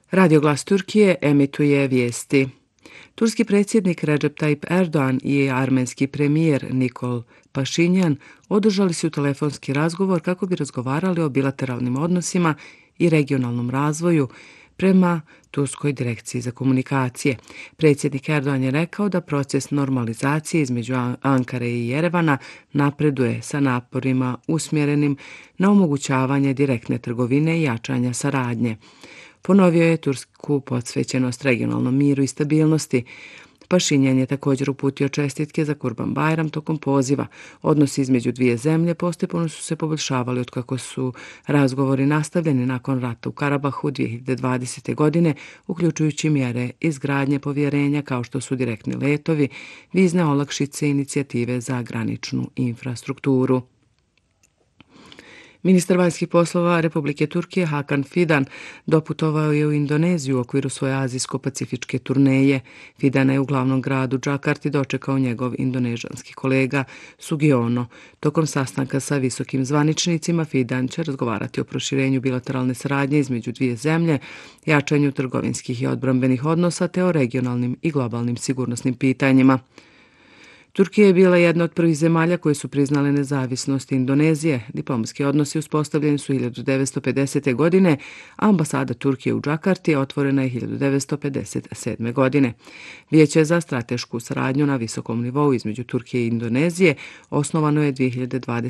Radio Glas Turkije emituje vijesti. Turski predsjednik Recep Tayyip Erdoğan i armenski premijer Nikol Pašinjan održali su telefonski razgovor kako bi razgovarali o bilateralnim odnosima i regionalnom razvoju prema Turskoj direkciji za komunikacije. Predsjednik Erdoğan je rekao da proces normalizacije između Ankare i Jerevana napreduje sa naporima usmjerenim na omogućavanje direktne trgovine i jačanja saradnje. Ponovio je tursku posvećenost regionalnom miru i stabilnosti. Pašinjan je također uputio čestitke za Kurban-Bajram tokom poziva. Odnosi između dvije zemlje postepeno su se poboljšavali otkako su razgovori nastavljeni nakon rata u Karabahu 2020. godine, uključujući mjere izgradnje povjerenja kao što su direktni letovi, vizne olakšice i inicijative za graničnu infrastrukturu. Ministar vanjskih poslova Republike Turkije Hakan Fidan doputovao je u Indoneziju u okviru svoje azijsko-pacifičke turneje. Fidan je u glavnom gradu Džakarti dočekao njegov indonežanski kolega Sugiono. Tokom sastanka sa visokim zvaničnicima Fidan će razgovarati o proširenju bilateralne saradnje između dvije zemlje, jačanju trgovinskih i odbrambenih odnosa te o regionalnim i globalnim sigurnosnim pitanjima. Turkija je bila jedna od prvih zemalja koje su priznale nezavisnost Indonezije. Diplomatski odnosi uspostavljeni su 1950. godine, a ambasada Turkije u Džakarti otvorena je 1957. godine. Vijeće za stratešku saradnju na visokom nivou između Turkije i Indonezije osnovano je 2020.